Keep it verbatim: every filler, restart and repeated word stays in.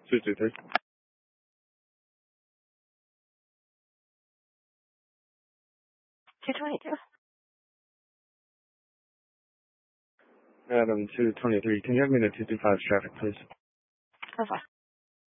two two three. two twenty-two. Adam two twenty-three. Can you have me to two two five traffic, please? Okay.